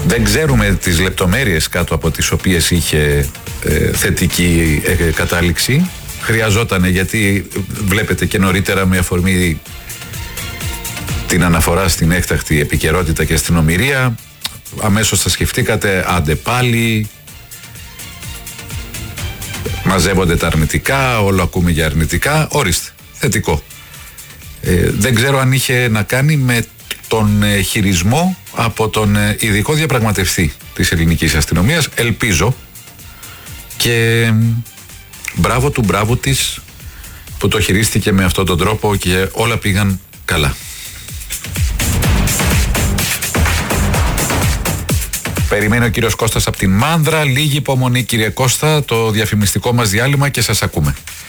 Δεν ξέρουμε τις λεπτομέρειες κάτω από τις οποίες είχε θετική κατάληξη. Χρειαζόταν, γιατί βλέπετε και νωρίτερα με αφορμή την αναφορά στην έκτακτη επικαιρότητα και στην ομηρία, αμέσως θα σκεφτήκατε άντε πάλι, μαζεύονται τα αρνητικά, όλο ακούμε για αρνητικά. Ορίστε, θετικό. Δεν ξέρω αν είχε να κάνει με τον χειρισμό από τον ειδικό διαπραγματευτή της ελληνικής αστυνομίας. Ελπίζω, και μπράβο της που το χειρίστηκε με αυτόν τον τρόπο και όλα πήγαν καλά. Περιμένει ο κύριος Κώστας από την Μάνδρα. Λίγη υπομονή, κύριε Κώστα, το διαφημιστικό μας διάλειμμα και σας ακούμε.